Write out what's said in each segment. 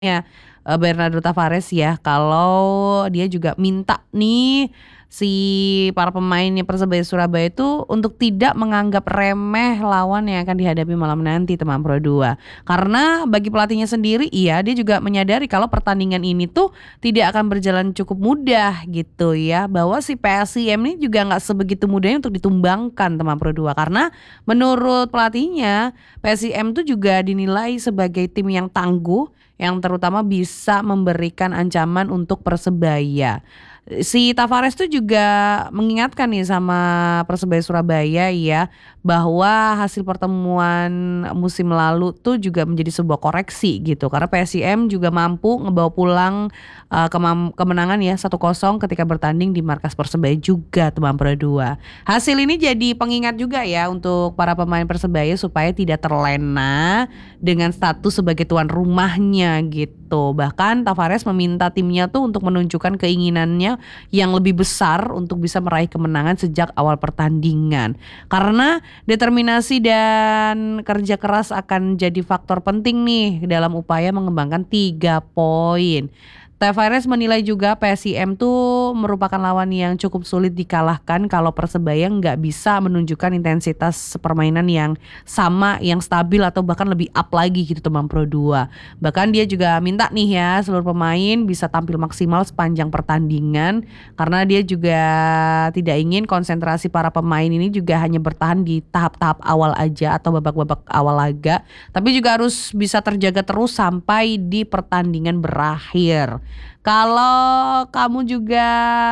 Ya, Bernardo Tavares ya, kalau dia juga minta nih, si para pemainnya Persebaya Surabaya itu untuk tidak menganggap remeh lawan yang akan dihadapi malam nanti teman Pro 2. Karena bagi pelatihnya sendiri, iya dia juga menyadari kalau pertandingan ini tuh tidak akan berjalan cukup mudah gitu ya. Bahwa si PSIM ini juga nggak sebegitu mudahnya untuk ditumbangkan teman Pro 2. Karena menurut pelatihnya, PSIM tuh juga dinilai sebagai tim yang tangguh yang terutama bisa memberikan ancaman untuk Persebaya. Si Tavares tuh juga mengingatkan nih sama Persebaya Surabaya ya, bahwa hasil pertemuan musim lalu tuh juga menjadi sebuah koreksi gitu. Karena PSIM juga mampu ngebawa pulang kemenangan ya 1-0 ketika bertanding di markas Persebaya juga teman Pro 2. Hasil ini jadi pengingat juga ya untuk para pemain Persebaya supaya tidak terlena dengan status sebagai tuan rumahnya gitu. Bahkan Tavares meminta timnya tuh untuk menunjukkan keinginannya yang lebih besar untuk bisa meraih kemenangan sejak awal pertandingan. Karena determinasi dan kerja keras akan jadi faktor penting nih dalam upaya mengembangkan 3 poin. Tavares menilai juga PSIM tuh merupakan lawan yang cukup sulit dikalahkan kalau Persebaya nggak bisa menunjukkan intensitas permainan yang sama, yang stabil atau bahkan lebih up lagi gitu teman Pro 2. Bahkan dia juga minta nih ya seluruh pemain bisa tampil maksimal sepanjang pertandingan karena dia juga tidak ingin konsentrasi para pemain ini juga hanya bertahan di tahap-tahap awal aja atau babak-babak awal laga, tapi juga harus bisa terjaga terus sampai di pertandingan berakhir. Kalau kamu juga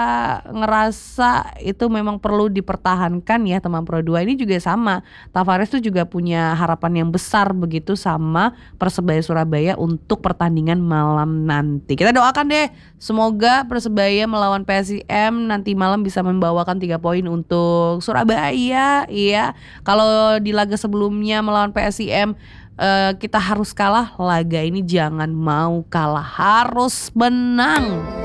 ngerasa itu memang perlu dipertahankan ya teman Pro 2 ini juga sama. Tavares tuh juga punya harapan yang besar begitu sama Persebaya Surabaya untuk pertandingan malam nanti. Kita doakan deh semoga Persebaya melawan PSIM nanti malam bisa membawakan 3 poin untuk Surabaya. Iya, kalau di laga sebelumnya melawan PSIM kita harus kalah, laga ini jangan mau kalah, harus menang.